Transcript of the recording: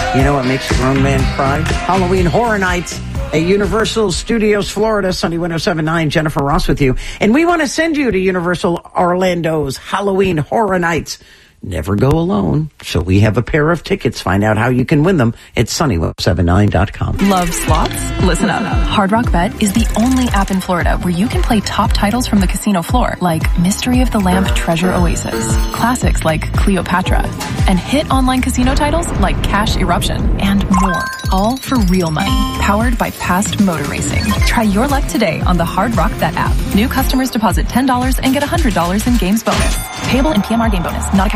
You know what makes a grown man cry? Halloween Horror Nights at Universal Studios Florida. Sunday 107.9, Jennifer Ross with you. And we want to send you to Universal Orlando's Halloween Horror Nights. Never go alone. So we have a pair of tickets. Find out how you can win them at sunny179.com. Love slots? Listen up. Hard Rock Bet is the only app in Florida where you can play top titles from the casino floor, like Mystery of the Lamp Treasure Oasis, classics like Cleopatra, and hit online casino titles like Cash Eruption, and more. All for real money, powered by past motor racing. Try your luck today on the Hard Rock Bet app. New customers deposit $10 and get $100 in games bonus. Payable in PMR game bonus, not a cash